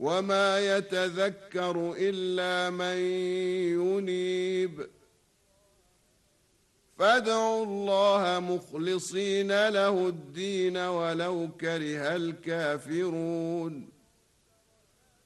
وما يتذكر إلا من ينيب فادعوا الله مخلصين له الدين ولو كره الكافرون